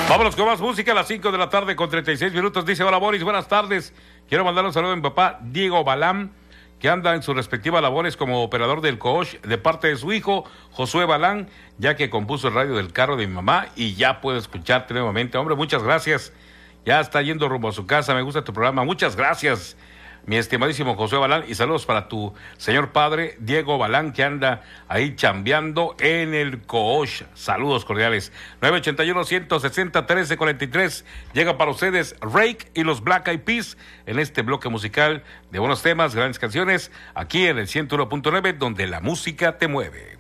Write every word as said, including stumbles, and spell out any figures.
Vámonos con más música a las cinco de la tarde con treinta y seis minutos. Dice: hola Boris, buenas tardes. Quiero mandar un saludo a mi papá Diego Balán, que anda en sus respectivas labores como operador del Coosh, de parte de su hijo Josué Balán, ya que compuso el radio del carro de mi mamá y ya puedo escucharte nuevamente. Hombre, muchas gracias. Ya está yendo rumbo a su casa. Me gusta tu programa. Muchas gracias, mi estimadísimo José Balán, y saludos para tu señor padre Diego Balán, que anda ahí chambeando en el Coosh. Saludos cordiales. nueve ochenta y uno, ciento sesenta, trece cuarenta y tres. Llega para ustedes Rake y los Black Eyed Peas en este bloque musical de buenos temas, grandes canciones, aquí en el ciento uno punto nueve, donde la música te mueve.